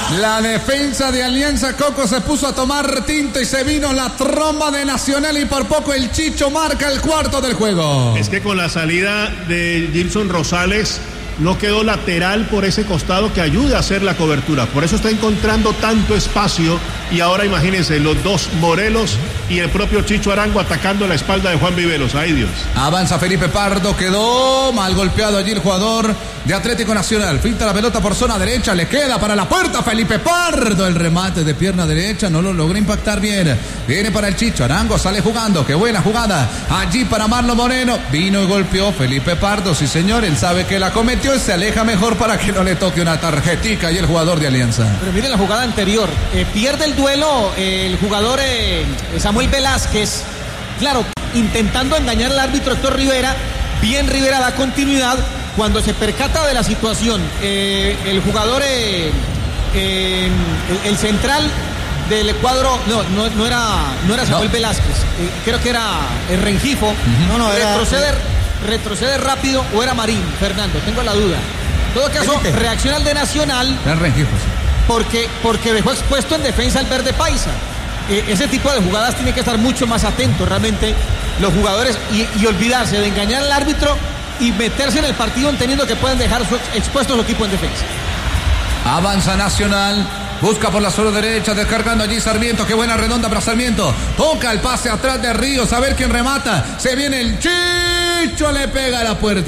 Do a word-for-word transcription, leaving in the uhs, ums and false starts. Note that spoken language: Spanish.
La defensa de Alianza Coco se puso a tomar tinto y se vino la tromba de Nacional y por poco el Chicho marca el cuarto del juego. Es que con la salida de Gilson Rosales no quedó lateral por ese costado que ayude a hacer la cobertura. Por eso está encontrando tanto espacio y ahora imagínense los dos Morelos y el propio Chicho Arango atacando la espalda de Juan Viveros. ¡Ay, Dios! Avanza Felipe Pardo, quedó mal golpeado allí el jugador de Atlético Nacional. Filtra la pelota por zona derecha, le queda para la puerta Felipe Pardo. El remate de pierna derecha no lo logra impactar bien. Viene para el Chicho Arango, sale jugando. ¡Qué buena jugada! Allí para Marlon Moreno. Vino y golpeó Felipe Pardo. Sí, señor, él sabe que la cometió y se aleja mejor para que no le toque una tarjetica y el jugador de Alianza. Pero miren la jugada anterior. Eh, pierde el duelo eh, el jugador eh, Samuel Velázquez. Claro, intentando engañar al árbitro Héctor Rivera. Bien Rivera da continuidad. Cuando se percata de la situación, eh, el jugador, eh, eh, el, el central del cuadro, no, no, no era, no era Samuel no. Velázquez, eh, creo que era el Rengifo. Uh-huh. No, no, era... Retroceder, retroceder rápido o era Marín, Fernando, tengo la duda. En todo caso, reacciona al de Nacional. Era Rengifo, sí. Porque, porque dejó expuesto en defensa al verde paisa. Eh, ese tipo de jugadas tiene que estar mucho más atentos realmente los jugadores y, y olvidarse de engañar al árbitro y meterse en el partido entendiendo que pueden dejar su, expuesto su equipo en defensa. Avanza Nacional, busca por la zona derecha, descargando allí Sarmiento, qué buena redonda para Sarmiento, toca el pase atrás de Ríos, a ver quién remata, se viene el Chicho, le pega a la puerta.